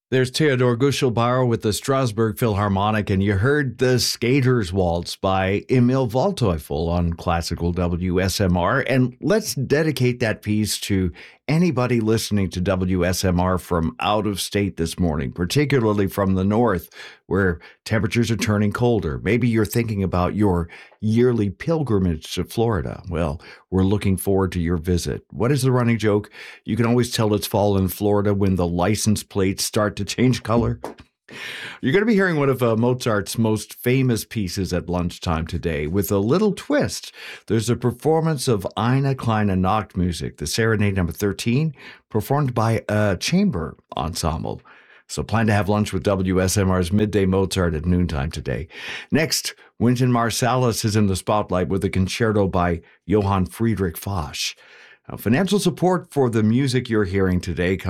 There's Theodor Guschelbauer with the Strasbourg Philharmonic, and you heard the Skater's Waltz by Emil Waldteufel on classical WSMR. And let's dedicate that piece to anybody listening to WSMR from out of state this morning, particularly from the north, where temperatures are turning colder. Maybe you're thinking about your yearly pilgrimage to Florida. Well, we're looking forward to your visit. What is the running joke? You can always tell it's fall in Florida when the license plates start to change color. You're going to be hearing one of Mozart's most famous pieces at lunchtime today with a little twist. There's a performance of Eine kleine Nachtmusik, the Serenade number 13, performed by a chamber ensemble. So plan to have lunch with WSMR's Midday Mozart at noontime today. Next, Wynton Marsalis is in the spotlight with a concerto by Johann Friedrich Foch. Financial support for the music you're hearing today comes